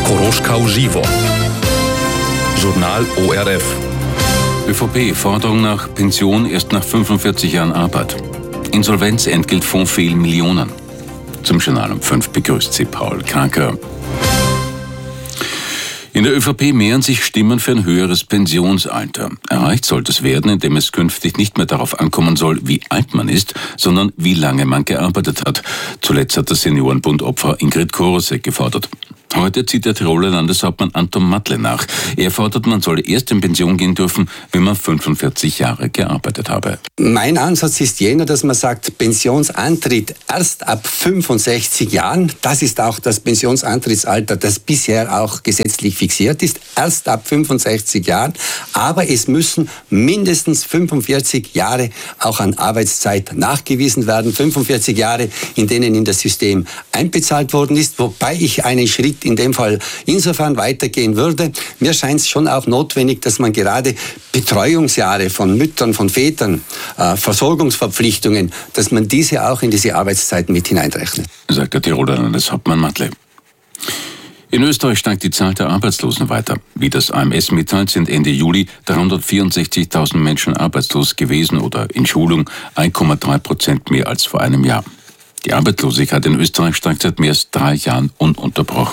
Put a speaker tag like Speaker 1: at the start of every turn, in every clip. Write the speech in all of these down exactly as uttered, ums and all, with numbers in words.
Speaker 1: Koroschkau Živo. Journal O R F.
Speaker 2: ÖVP, Forderung nach Pension erst nach fünfundvierzig Jahren Arbeit. Insolvenzentgeltfonds fehlen Millionen. Zum Journal um fünf begrüßt Sie Paul Kraker. In der ÖVP mehren sich Stimmen für ein höheres Pensionsalter. Erreicht sollte es werden, indem es künftig nicht mehr darauf ankommen soll, wie alt man ist, sondern wie lange man gearbeitet hat. Zuletzt hat der Seniorenbund Opfer Ingrid Korosek gefordert. Heute zieht der Tiroler Landeshauptmann Anton Matle nach. Er fordert, man solle erst in Pension gehen dürfen, wenn man fünfundvierzig Jahre gearbeitet habe.
Speaker 3: Mein Ansatz ist jener, dass man sagt, Pensionsantritt erst ab fünfundsechzig Jahren. Das ist auch das Pensionsantrittsalter, das bisher auch gesetzlich fixiert ist. Erst ab fünfundsechzig Jahren. Aber es müssen mindestens fünfundvierzig Jahre auch an Arbeitszeit nachgewiesen werden. fünfundvierzig Jahre, in denen in das System einbezahlt worden ist. Wobei ich einen Schritt in dem Fall insofern weitergehen würde. Mir scheint es schon auch notwendig, dass man gerade Betreuungsjahre von Müttern, von Vätern, äh, Versorgungsverpflichtungen, dass man diese auch in diese Arbeitszeit mit hineinrechnet.
Speaker 2: Sagt der Tiroler Landeshauptmann Matle. In Österreich steigt die Zahl der Arbeitslosen weiter. Wie das A M S mitteilt, sind Ende Juli dreihundertvierundsechzigtausend Menschen arbeitslos gewesen oder in Schulung, eins Komma drei Prozent mehr als vor einem Jahr. Die Arbeitslosigkeit in Österreich steigt seit mehr als drei Jahren ununterbrochen.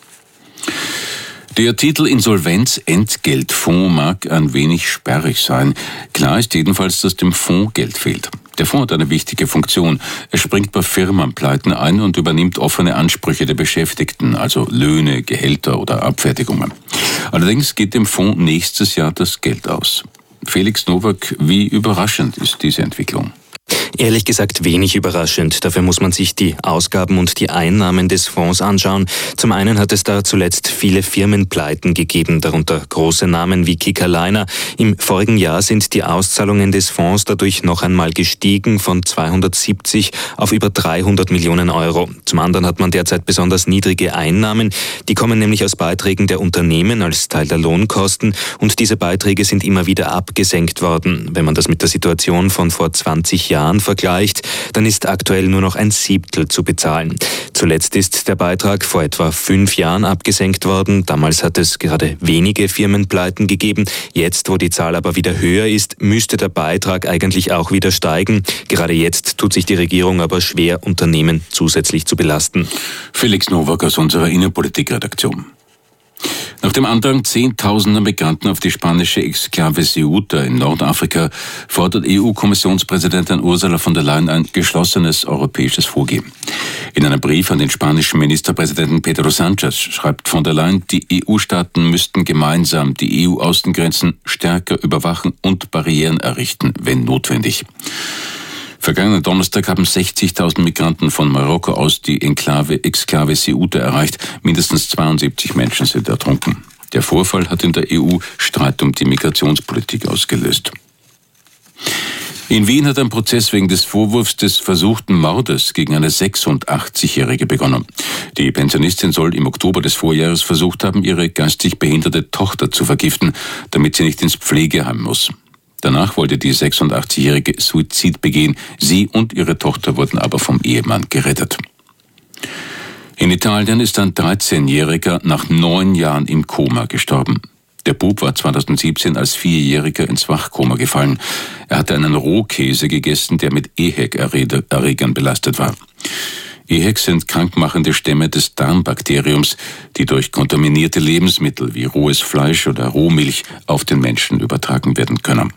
Speaker 2: Der Titel Insolvenzentgeltfonds mag ein wenig sperrig sein. Klar ist jedenfalls, dass dem Fonds Geld fehlt. Der Fonds hat eine wichtige Funktion. Er springt bei Firmenpleiten ein und übernimmt offene Ansprüche der Beschäftigten, also Löhne, Gehälter oder Abfertigungen. Allerdings geht dem Fonds nächstes Jahr das Geld aus. Felix Nowak, wie überraschend ist diese Entwicklung?
Speaker 4: Ehrlich gesagt wenig überraschend. Dafür muss man sich die Ausgaben und die Einnahmen des Fonds anschauen. Zum einen hat es da zuletzt viele Firmenpleiten gegeben, darunter große Namen wie Kickerliner. Im vorigen Jahr sind die Auszahlungen des Fonds dadurch noch einmal gestiegen von zweihundertsiebzig auf über dreihundert Millionen Euro. Zum anderen hat man derzeit besonders niedrige Einnahmen. Die kommen nämlich aus Beiträgen der Unternehmen als Teil der Lohnkosten und diese Beiträge sind immer wieder abgesenkt worden. Wenn man das mit der Situation von vor zwanzig Jahren vergleicht, dann ist aktuell nur noch ein Siebtel zu bezahlen. Zuletzt ist der Beitrag vor etwa fünf Jahren abgesenkt worden. Damals hat es gerade wenige Firmenpleiten gegeben. Jetzt, wo die Zahl aber wieder höher ist, müsste der Beitrag eigentlich auch wieder steigen. Gerade jetzt tut sich die Regierung aber schwer, Unternehmen zusätzlich zu belasten.
Speaker 2: Felix Nowak aus unserer Innenpolitikredaktion. Nach dem Andrang zehntausender Migranten auf die spanische Exklave Ceuta in Nordafrika fordert E U-Kommissionspräsidentin Ursula von der Leyen ein geschlossenes europäisches Vorgehen. In einem Brief an den spanischen Ministerpräsidenten Pedro Sánchez schreibt von der Leyen, die E U-Staaten müssten gemeinsam die E U-Außengrenzen stärker überwachen und Barrieren errichten, wenn notwendig. Vergangenen Donnerstag haben sechzigtausend Migranten von Marokko aus die Enklave Exklave Ceuta erreicht. Mindestens zweiundsiebzig Menschen sind ertrunken. Der Vorfall hat in der E U Streit um die Migrationspolitik ausgelöst. In Wien hat ein Prozess wegen des Vorwurfs des versuchten Mordes gegen eine sechsundachtzigjährige begonnen. Die Pensionistin soll im Oktober des Vorjahres versucht haben, ihre geistig behinderte Tochter zu vergiften, damit sie nicht ins Pflegeheim muss. Danach wollte die sechsundachtzigjährige Suizid begehen. Sie und ihre Tochter wurden aber vom Ehemann gerettet. In Italien ist ein dreizehnjähriger nach neun Jahren im Koma gestorben. Der Bub war zweitausendsiebzehn als Vierjähriger ins Wachkoma gefallen. Er hatte einen Rohkäse gegessen, der mit E H E C-Erregern belastet war. E H E C sind krankmachende Stämme des Darmbakteriums, die durch kontaminierte Lebensmittel wie rohes Fleisch oder Rohmilch auf den Menschen übertragen werden können.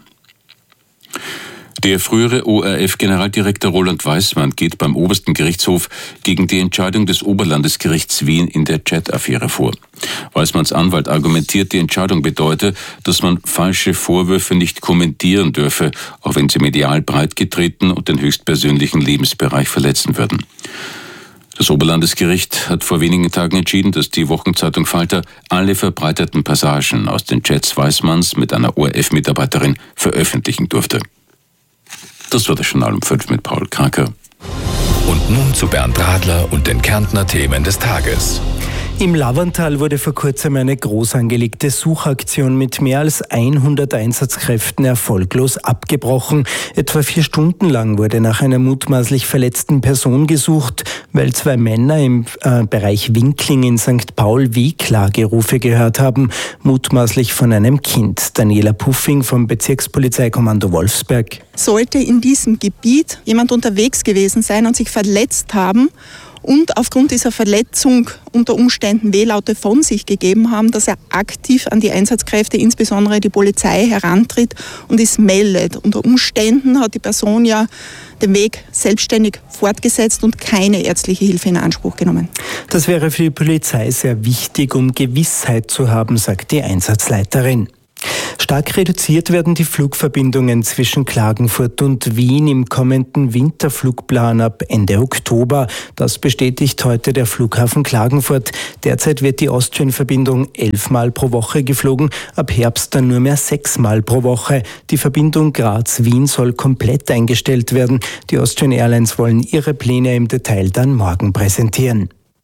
Speaker 2: Der frühere O R F-Generaldirektor Roland Weismann geht beim obersten Gerichtshof gegen die Entscheidung des Oberlandesgerichts Wien in der Chat-Affäre vor. Weismanns Anwalt argumentiert, die Entscheidung bedeute, dass man falsche Vorwürfe nicht kommentieren dürfe, auch wenn sie medial breitgetreten und den höchstpersönlichen Lebensbereich verletzen würden. Das Oberlandesgericht hat vor wenigen Tagen entschieden, dass die Wochenzeitung Falter alle verbreiteten Passagen aus den Chats Weismanns mit einer O R F-Mitarbeiterin veröffentlichen durfte. Das war das Journal um fünf mit Paul Kraker.
Speaker 1: Und nun zu Bernd Radler und den Kärntner Themen des Tages.
Speaker 5: Im Laverntal wurde vor kurzem eine groß angelegte Suchaktion mit mehr als hundert Einsatzkräften erfolglos abgebrochen. Etwa vier Stunden lang wurde nach einer mutmaßlich verletzten Person gesucht, weil zwei Männer im äh, Bereich Winkling in Sankt Paul Wehklagerufe gehört haben, mutmaßlich von einem Kind. Daniela Puffing vom Bezirkspolizeikommando Wolfsberg.
Speaker 6: Sollte in diesem Gebiet jemand unterwegs gewesen sein und sich verletzt haben und aufgrund dieser Verletzung unter Umständen Wehlaute von sich gegeben haben, dass er aktiv an die Einsatzkräfte, insbesondere die Polizei, herantritt und es meldet. Unter Umständen hat die Person ja den Weg selbstständig fortgesetzt und keine ärztliche Hilfe in Anspruch genommen.
Speaker 5: Das wäre für die Polizei sehr wichtig, um Gewissheit zu haben, sagt die Einsatzleiterin. Stark reduziert werden die Flugverbindungen zwischen Klagenfurt und Wien im kommenden Winterflugplan ab Ende Oktober. Das bestätigt heute der Flughafen Klagenfurt. Derzeit wird die Austrian-Verbindung elfmal pro Woche geflogen, ab Herbst dann nur mehr sechsmal pro Woche. Die Verbindung Graz-Wien soll komplett eingestellt werden. Die Austrian Airlines wollen ihre Pläne im Detail dann morgen präsentieren.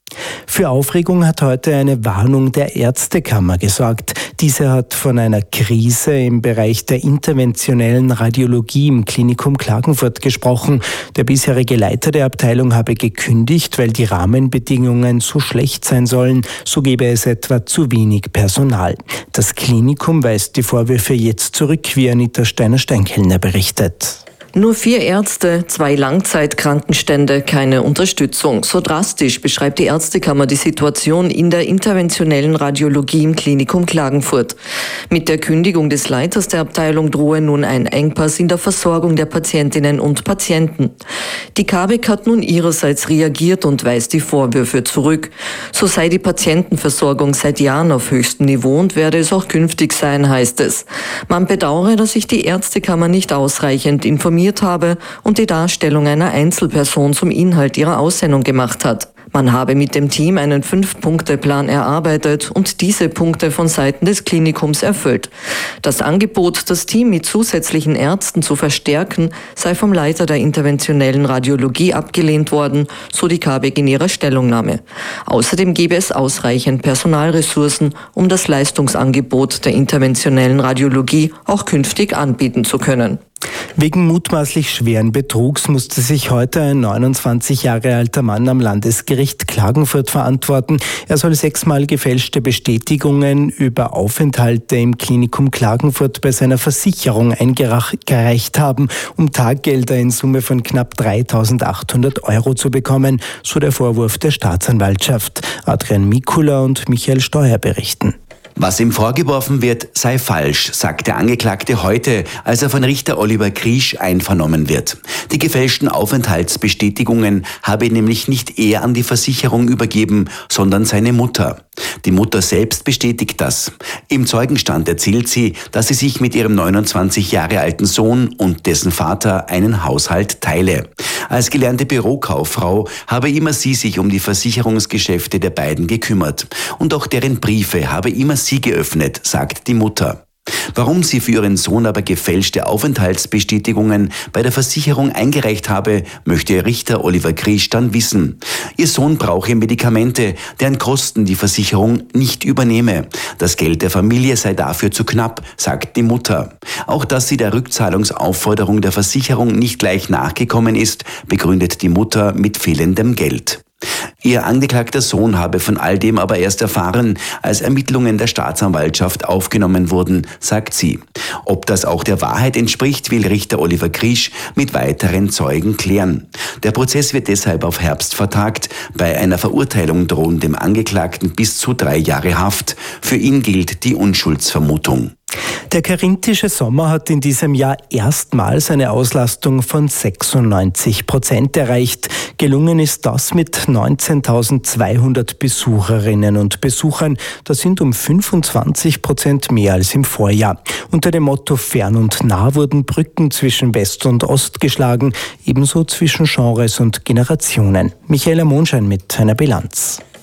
Speaker 5: Für Aufregung hat heute eine Warnung der Ärztekammer gesorgt. Diese hat von einer Krise im Bereich der interventionellen Radiologie im Klinikum Klagenfurt gesprochen. Der bisherige Leiter der Abteilung habe gekündigt, weil die Rahmenbedingungen so schlecht sein sollen. So gebe es etwa zu wenig Personal. Das Klinikum weist die Vorwürfe jetzt zurück, wie Anita Steiner-Steinkellner berichtet.
Speaker 7: Nur vier Ärzte, zwei Langzeitkrankenstände, keine Unterstützung. So drastisch beschreibt die Ärztekammer die Situation in der interventionellen Radiologie im Klinikum Klagenfurt. Mit der Kündigung des Leiters der Abteilung drohe nun ein Engpass in der Versorgung der Patientinnen und Patienten. Die K B E K hat nun ihrerseits reagiert und weist die Vorwürfe zurück. So sei die Patientenversorgung seit Jahren auf höchstem Niveau und werde es auch künftig sein, heißt es. Man bedauere, dass sich die Ärztekammer nicht ausreichend informiert habe und die Darstellung einer Einzelperson zum Inhalt ihrer Aussendung gemacht hat. Man habe mit dem Team einen Fünf-Punkte-Plan erarbeitet und diese Punkte von Seiten des Klinikums erfüllt. Das Angebot, das Team mit zusätzlichen Ärzten zu verstärken, sei vom Leiter der interventionellen Radiologie abgelehnt worden, so die K B E K in ihrer Stellungnahme. Außerdem gebe es ausreichend Personalressourcen, um das Leistungsangebot der interventionellen Radiologie auch künftig anbieten zu können.
Speaker 5: Wegen mutmaßlich schweren Betrugs musste sich heute ein neunundzwanzig Jahre alter Mann am Landesgericht Klagenfurt verantworten. Er soll sechsmal gefälschte Bestätigungen über Aufenthalte im Klinikum Klagenfurt bei seiner Versicherung eingereicht haben, um Taggelder in Summe von knapp dreitausendachthundert Euro zu bekommen, so der Vorwurf der Staatsanwaltschaft. Adrian Mikula und Michael Steuer berichten.
Speaker 8: Was ihm vorgeworfen wird, sei falsch, sagt der Angeklagte heute, als er von Richter Oliver Kriesch einvernommen wird. Die gefälschten Aufenthaltsbestätigungen habe nämlich nicht er an die Versicherung übergeben, sondern seine Mutter. Die Mutter selbst bestätigt das. Im Zeugenstand erzählt sie, dass sie sich mit ihrem neunundzwanzig Jahre alten Sohn und dessen Vater einen Haushalt teile. Als gelernte Bürokauffrau habe immer sie sich um die Versicherungsgeschäfte der beiden gekümmert. Und auch deren Briefe habe immer sie geöffnet, sagt die Mutter. Warum sie für ihren Sohn aber gefälschte Aufenthaltsbestätigungen bei der Versicherung eingereicht habe, möchte Richter Oliver Kriesch dann wissen. Ihr Sohn brauche Medikamente, deren Kosten die Versicherung nicht übernehme. Das Geld der Familie sei dafür zu knapp, sagt die Mutter. Auch dass sie der Rückzahlungsaufforderung der Versicherung nicht gleich nachgekommen ist, begründet die Mutter mit fehlendem Geld. Ihr angeklagter Sohn habe von all dem aber erst erfahren, als Ermittlungen der Staatsanwaltschaft aufgenommen wurden, sagt sie. Ob das auch der Wahrheit entspricht, will Richter Oliver Kriesch mit weiteren Zeugen klären. Der Prozess wird deshalb auf Herbst vertagt. Bei einer Verurteilung drohen dem Angeklagten bis zu drei Jahre Haft. Für ihn gilt die Unschuldsvermutung.
Speaker 5: Der karinthische Sommer hat in diesem Jahr erstmals eine Auslastung von sechsundneunzig Prozent erreicht. Gelungen ist das mit neunzehntausendzweihundert Besucherinnen und Besuchern. Das sind um fünfundzwanzig Prozent mehr als im Vorjahr. Unter dem Motto Fern und Nah wurden Brücken zwischen West und Ost geschlagen, ebenso zwischen Genres und Generationen. Michaela Monschein mit einer Bilanz.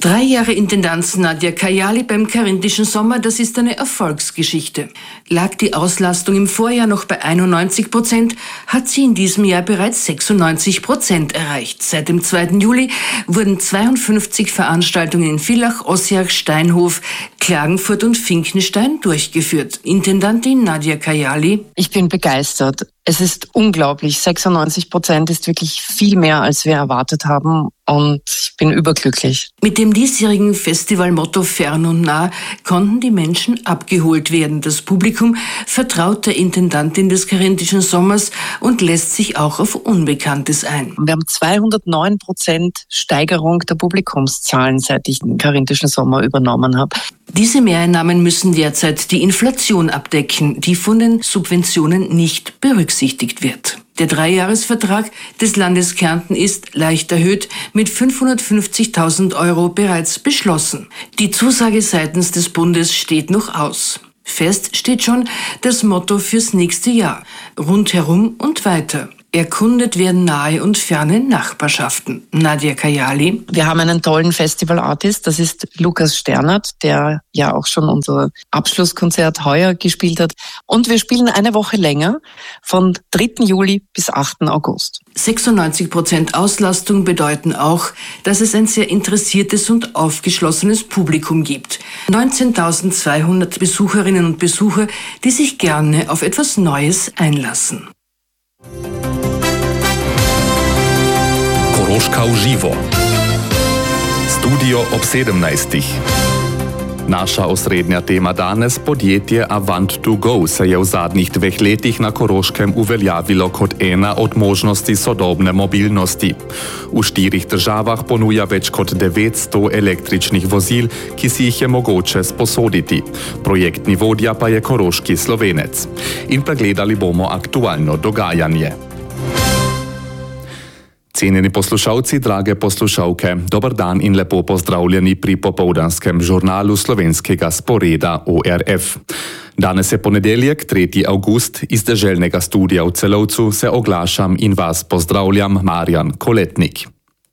Speaker 9: Drei Jahre Intendanz Nadia Kayali beim Karinthischen Sommer, das ist eine Erfolgsgeschichte. Lag die Auslastung im Vorjahr noch bei einundneunzig Prozent, hat sie in diesem Jahr bereits sechsundneunzig Prozent erreicht. Seit dem zweiten Juli wurden zweiundfünfzig Veranstaltungen in Villach, Ossiach, Steinhof, Klagenfurt und Finckenstein durchgeführt. Intendantin Nadia Kayali:
Speaker 10: Ich bin begeistert. Es ist unglaublich. sechsundneunzig Prozent ist wirklich viel mehr, als wir erwartet haben. Und ich bin überglücklich.
Speaker 9: Mit dem diesjährigen Festivalmotto Fern und Nah konnten die Menschen abgeholt werden. Das Publikum vertraut der Intendantin des Karinthischen Sommers und lässt sich auch auf Unbekanntes ein.
Speaker 10: Wir haben zweihundertneun Prozent Steigerung der Publikumszahlen, seit ich den Karinthischen Sommer übernommen habe.
Speaker 9: Diese Mehreinnahmen müssen derzeit die Inflation abdecken, die von den Subventionen nicht berücksichtigt wird. Der Dreijahresvertrag des Landes Kärnten ist leicht erhöht, mit fünfhundertfünfzigtausend Euro bereits beschlossen. Die Zusage seitens des Bundes steht noch aus. Fest steht schon das Motto fürs nächste Jahr: Rundherum und weiter. Erkundet werden nahe und ferne Nachbarschaften. Nadia Kayali:
Speaker 10: Wir haben einen tollen Festivalartist, das ist Lukas Sternert, der ja auch schon unser Abschlusskonzert heuer gespielt hat. Und wir spielen eine Woche länger, von dritten Juli bis achten August.
Speaker 9: sechsundneunzig Prozent Auslastung bedeuten auch, dass es ein sehr interessiertes und aufgeschlossenes Publikum gibt. neunzehntausendzweihundert Besucherinnen und Besucher, die sich gerne auf etwas Neues einlassen.
Speaker 1: Koroška uživo. Studio ob sedemnajstih. Naša osrednja tema danes, podjetje Avant to Go, se je v zadnjih dveh letih na Koroškem uveljavilo kot ena od možnosti sodobne mobilnosti. V štirih državah ponuja več kot devetsto električnih vozil, ki si jih je mogoče sposoditi. Projektni vodja pa je koroški Slovenec. In pregledali bomo aktualno dogajanje. Cenjeni poslušalci, drage poslušalke, dober dan in lepo pozdravljeni pri popoldanskem žurnalu slovenskega sporeda O R F. Danes je ponedeljek, tretji avgust, iz deželnega studia v Celovcu se oglašam in vas pozdravljam, Marjan Koletnik.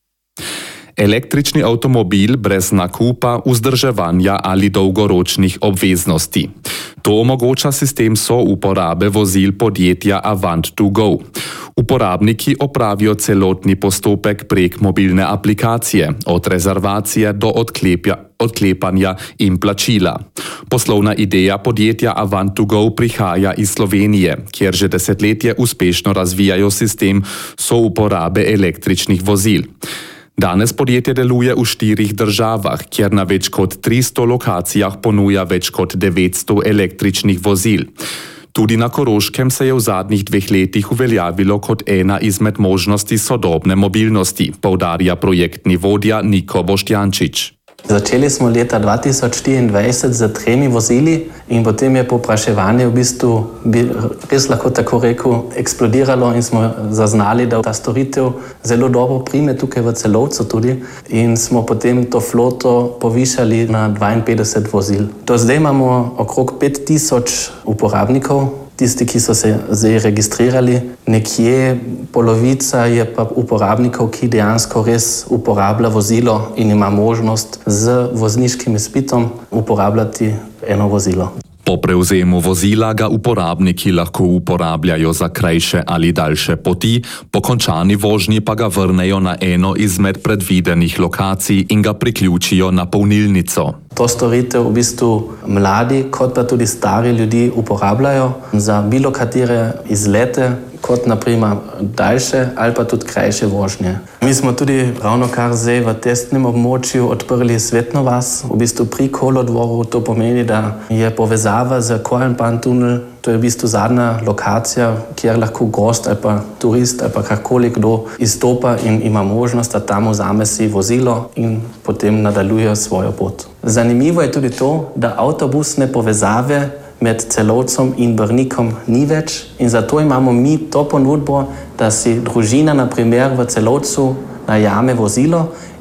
Speaker 1: Električni avtomobil brez nakupa, vzdrževanja ali dolgoročnih obveznosti. To omogoča sistem souporabe vozil podjetja Avant to Go. Uporabniki opravijo celotni postopek prek mobilne aplikacije, od rezervacije do odklepja, odklepanja in plačila. Poslovna ideja podjetja Avant to Go prihaja iz Slovenije, kjer že desetletje uspešno razvijajo sistem souporabe električnih vozil. Danes podjetje deluje v štirih državah, kjer na več kot tristo lokacijah ponuja več kot devetsto električnih vozil. Tudi na Koroškem se je v zadnjih dveh letih uveljavilo kot ena izmed možnosti sodobne mobilnosti, poudarja projektni vodja Niko Boštjančič.
Speaker 11: Začeli smo leta dva tisoč štiriindvajset z tremi vozili in potem je povpraševanje v bistvu, bi res lahko tako rekel, eksplodiralo in smo zaznali, da ta storitev zelo dobro prime tukaj v Celovcu tudi in smo potem to floto povišali na dvainpetdeset vozil. Do zdaj imamo okrog pet tisoč uporabnikov, tisti, ki so se zdaj registrirali. Nekje polovica je pa uporabnikov, ki dejansko res uporablja vozilo in ima možnost z vozniškim izpitom uporabljati eno vozilo.
Speaker 1: Po prevzemu vozila ga uporabniki lahko uporabljajo za krajše ali daljše poti, po končani vožnji pa ga vrnejo na eno izmed predvidenih lokacij in ga priključijo na polnilnico.
Speaker 11: To storitev v bistvu mladi kot pa tudi stari ljudi uporabljajo za bilo katere izlete, kot naprimer daljše ali pa tudi krajše vožnje. Mi smo tudi ravno kar zdaj v testnem območju odprli Svetno vas, v bistvu pri kolodvoru. To pomeni, da je povezava z Korenpan tunel, to je v bistvu zadnja lokacija, kjer lahko gost ali pa turist ali pa karkoli kdo izstopa in ima možnost, da tam vzame si vozilo in potem nadaljuje svojo pot. Zanimivo je tudi to, da avtobusne povezave med Celovcem in Brnikom ni več in zato imamo mi to ponudbo, da si družina na primer v Celovcu najame vozilo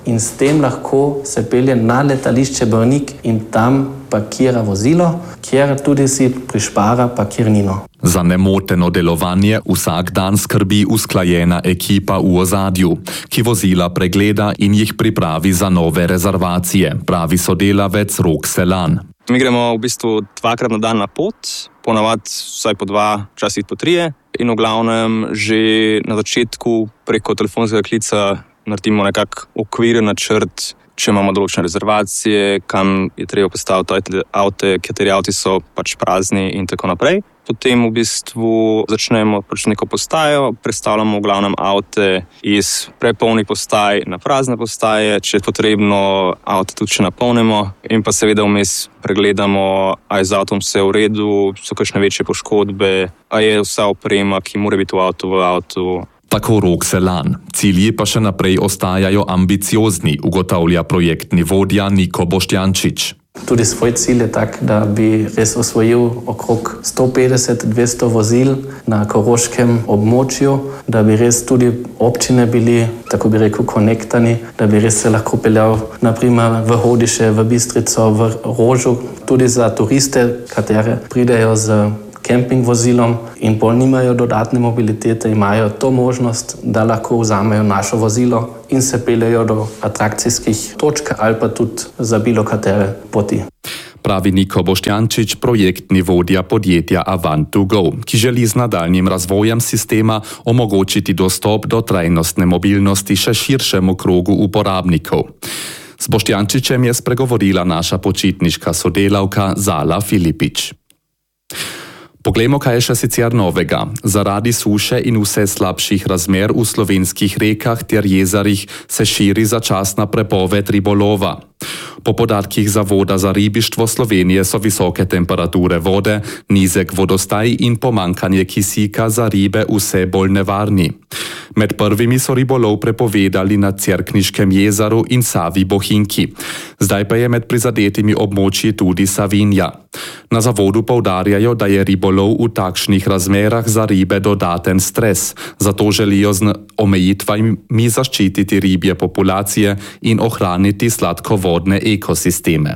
Speaker 11: in s tem lahko se pelje na letališče Brnik in tam parkira vozilo, kjer tudi si prišpara parkirnino.
Speaker 1: Za nemoteno delovanje vsak dan skrbi usklajena ekipa v ozadju, ki vozila pregleda in jih pripravi za nove rezervacije, pravi sodelavec Rok Selan.
Speaker 12: Mi gremo v bistvu dvakrat na dan na pot, ponavadi vsaj po dva, včasih po trije, in v glavnem že na začetku preko telefonskega klica naredimo nekak okvir, načrt, če imamo določene rezervacije, kam je treba postaviti avte, kateri avti so pač prazni in tako naprej. Potem v bistvu začnemo pač neko postajo, prestavljamo v glavnem avte iz prepolnih postaj na prazne postaje, če je potrebno, avte tudi še napolnimo in pa seveda vmes pregledamo, a je z avtom vse v redu, so kakšne večje poškodbe, a je vsa oprema, ki mora biti v avtu, v avtu.
Speaker 1: Tako Rok Selan. Cilji pa še naprej ostajajo ambiciozni, ugotavlja projektni vodja Niko Boštjančič.
Speaker 11: Tudi svoj cilj je tak, da bi res osvojil okrog sto petdeset do dvesto vozil na koroškem območju, da bi res tudi občine bili, tako bi rekel, konektani, da bi res se lahko peljal naprimer v Hodiše, v Bistrico, v Rožu, tudi za turiste, katere pridejo z kemping vozilom in pol nimajo dodatne mobilitete, imajo to možnost, da lahko vzamejo našo vozilo in se peljejo do atrakcijskih točk ali pa tudi za bilo katere poti.
Speaker 1: Pravi Niko Boštjančič, projektni vodja podjetja Avant to go, ki želi z nadaljnjim razvojem sistema omogočiti dostop do trajnostne mobilnosti še širšemu krogu uporabnikov. S Boštjančičem je spregovorila naša počitniška sodelavka Zala Filipič. Poglejmo, kaj je še sicer novega. Zaradi suše in vse slabših razmer v slovenskih rekah ter jezerih se širi začasna prepoved ribolova. Po podatkih Zavoda za ribištvo Slovenije so visoke temperature vode, nizek vodostaj in pomankanje kisika za ribe vse bolj nevarni. Med prvimi so ribolov prepovedali na Cerkniškem jezeru in Savi Bohinki. Zdaj pa je med prizadetimi območji tudi Savinja. Na zavodu poudarjajo, da je ribolov v takšnih razmerah za ribe dodaten stres, zato želijo z omejitvami zaščititi ribje populacije in ohraniti sladkovodne ekosisteme.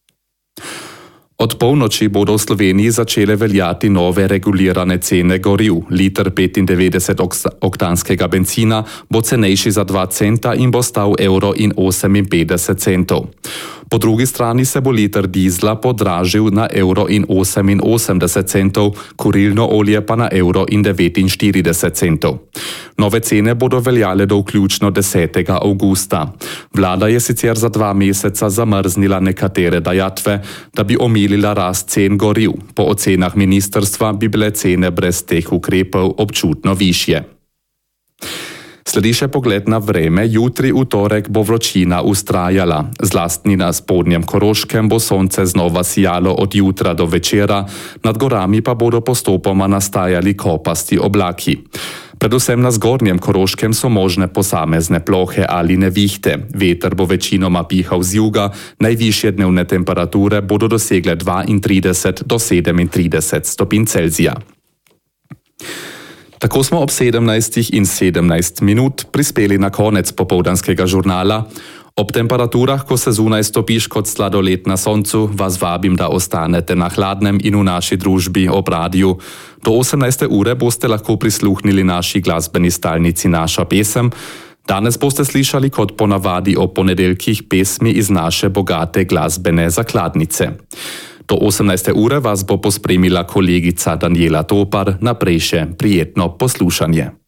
Speaker 1: Od polnoči bodo v Sloveniji začele veljati nove regulirane cene goriv. Liter petindevetdeset oktanskega bencina bo cenejši za dva centa in bo stal evro in oseminpetdeset centov. Po drugi strani se bo liter dizla podražil na evro in oseminosemdeset centov, kurilno olje pa na evro in devetinštirideset centov. Nove cene bodo veljale do vključno desetega avgusta. Vlada je sicer za dva meseca zamrznila nekatere dajatve, da bi omilila rast cen goriv. Po ocenah ministrstva bi bile cene brez teh ukrepov občutno višje. Sledi še pogled na vreme. Jutri v torek bo vročina ustrajala. Zlasti na spodnjem Koroškem bo sonce znova sijalo od jutra do večera, nad gorami pa bodo postopoma nastajali kopasti oblaki. Predvsem na zgornjem Koroškem so možne posamezne plohe ali nevihte. Veter bo večinoma pihal z juga, najvišje dnevne temperature bodo dosegle dvaintrideset do sedemintrideset stopinj Celzija. Tako smo ob sedemnajstih in sedemnajst minut prispeli na konec popoldanskega žurnala. Ob temperaturah, ko se zunaj stopiš kot sladoled na soncu, vas vabim, da ostanete na hladnem in v naši družbi ob radiju. Do osemnajste ure boste lahko prisluhnili naši glasbeni stalnici Naša pesem. Danes boste slišali kot ponavadi ob ponedeljkih pesmi iz naše bogate glasbene zakladnice. Do osemnajste ure vas bo pospremila kolegica Daniela Topar, naprej še prijetno poslušanje.